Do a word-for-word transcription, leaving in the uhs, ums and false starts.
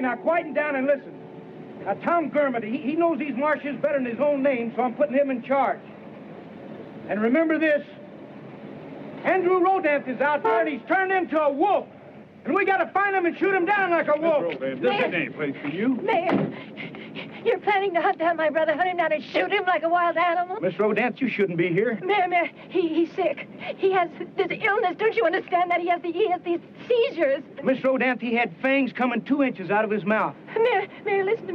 now quieten down and listen. Now, Tom Gurmit, he, he knows these marshes better than his own name, so I'm putting him in charge. And remember this, Andrew Rodent is out there, and he's turned into a wolf. And we got to find him and shoot him down like a wolf. Rodent, this ain't any place for you. Mayor, you're planning to hunt down my brother, hunt him down and shoot him like a wild animal? Miss Rodent, you shouldn't be here. Mayor, Mayor, he, he's sick. He has this illness. Don't you understand that? He has, the, he has these seizures. Miss Rodent, he had fangs coming two inches out of his mouth. Mayor, Mayor, listen to me.